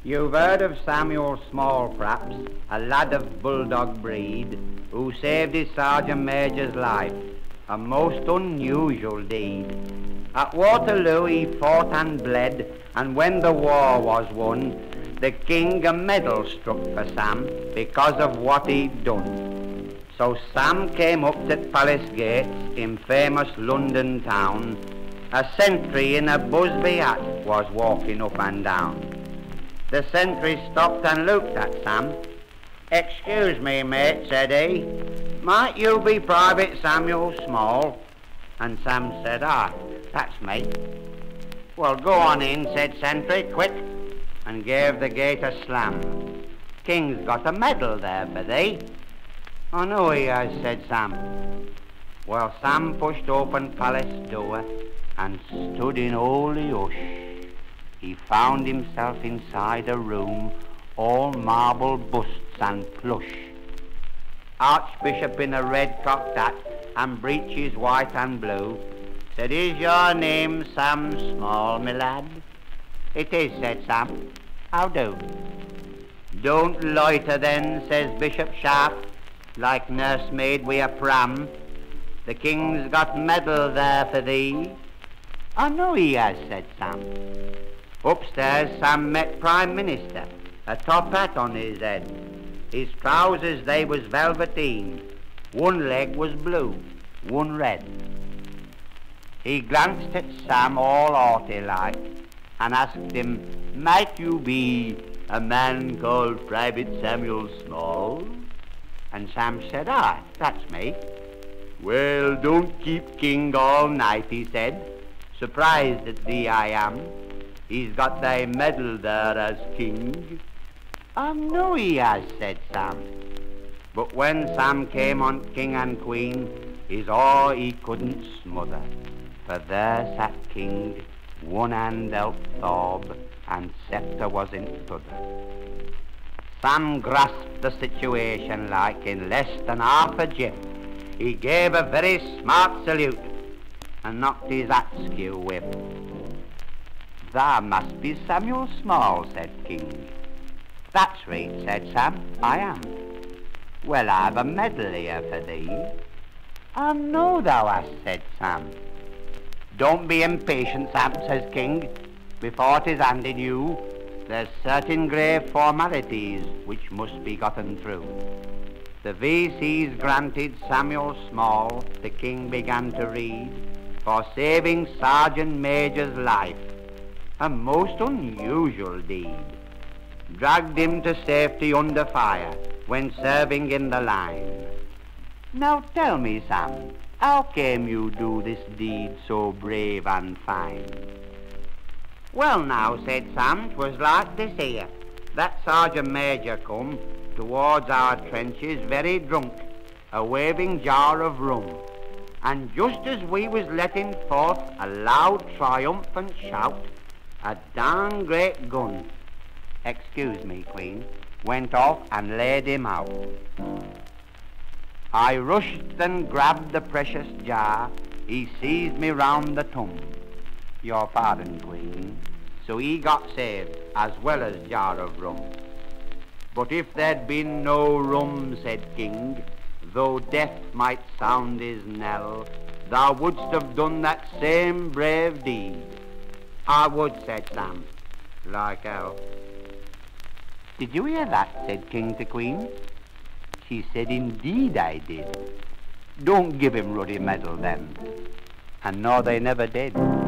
You've heard of Samuel Small, perhaps, a lad of bulldog breed, who saved his sergeant major's life, a most unusual deed. At Waterloo he fought and bled, and when the war was won, the king a medal struck for Sam because of what he'd done. So Sam came up to Palace Gates in famous London town. A sentry in a Busby hat was walking up and down. The sentry stopped and looked at Sam. "Excuse me, mate," said he, "might you be Private Samuel Small?" And Sam said, "Ah, that's me." "Well, go on in," said sentry, quick, and gave the gate a slam. "King's got a medal there for thee." "I know he has," said Sam. Well, Sam pushed open palace door and stood in holy hush. He found himself inside a room all marble busts and plush. Archbishop in a red cocked hat and breeches white and blue said, "Is your name Sam Small, my lad?" "It is," said Sam. "How do?" "Don't loiter then," says Bishop Sharp, like nursemaid wi' a pram. "The king's got medal there for thee." "I know he has," said Sam. Upstairs Sam met Prime Minister, a top hat on his head. His trousers they was velveteen, one leg was blue, one red. He glanced at Sam all haughty like, and asked him, "Might you be a man called Private Samuel Small?" And Sam said, "Ah, that's me." "Well, don't keep king all night," he said. "Surprised at thee I am. He's got thy medal there as king." "I know he has," said Sam. But when Sam came on king and queen, his awe he couldn't smother, for there sat king, one hand held Thorb, and sceptre was in t'other. Sam grasped the situation like in less than half a jiff. He gave a very smart salute and knocked his hat skew whip. "Thou must be Samuel Small," said king. "That's right," said Sam, "I am." "Well, I've a medal here for thee." "I know thou hast," said Sam. "Don't be impatient, Sam," says king. "Before 'tis handed you, there's certain grave formalities which must be gotten through." The VC's granted Samuel Small, the king began to read, for saving Sergeant Major's life, a most unusual deed. Dragged him to safety under fire when serving in the line. "Now tell me, Sam, how came you do this deed so brave and fine?" "Well now," said Sam, "'twas like this here. That Sergeant Major come towards our trenches very drunk, a waving jar of rum. And just as we was letting forth a loud triumphant shout, a darn great gun, excuse me, Queen, went off and laid him out. I rushed and grabbed the precious jar. He seized me round the tum. Your pardon, Queen. So he got saved as well as jar of rum. But if there'd been no rum, said King, though death might sound his knell, thou wouldst have done that same brave deed. I would, said Sam, like hell. Did you hear that, said King to Queen. She said, indeed I did. Don't give him ruddy medal then. And nor they never did.